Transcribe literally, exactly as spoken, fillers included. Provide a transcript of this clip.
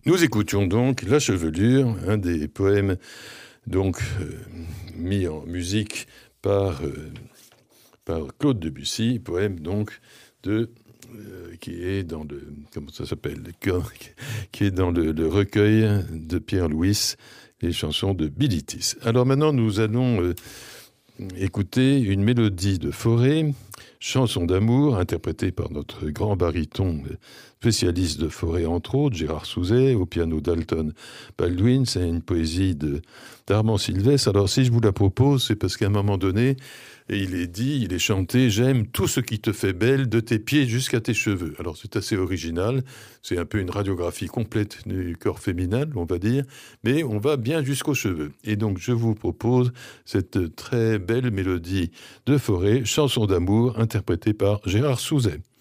Nous écoutions donc La Chevelure, un des poèmes donc euh, mis en musique par, euh, par Claude Debussy, poème donc de euh, qui est dans le comment ça s'appelle qui est dans le, le recueil de Pierre Louis, les chansons de Bilitis. Alors maintenant nous allons euh, écouter une mélodie de Fauré, chanson d'amour, interprétée par notre grand baryton spécialiste de Fauré, entre autres, Gérard Souzet, au piano d'Alton Baldwin. C'est une poésie de, d'Armand Sylvestre. Alors si je vous la propose, c'est parce qu'à un moment donné, et il est dit, il est chanté « J'aime tout ce qui te fait belle, de tes pieds jusqu'à tes cheveux ». Alors c'est assez original, c'est un peu une radiographie complète du corps féminin, on va dire, mais on va bien jusqu'aux cheveux. Et donc je vous propose cette très belle mélodie de Fauré, chanson d'amour, interprétée par Gérard Souzet.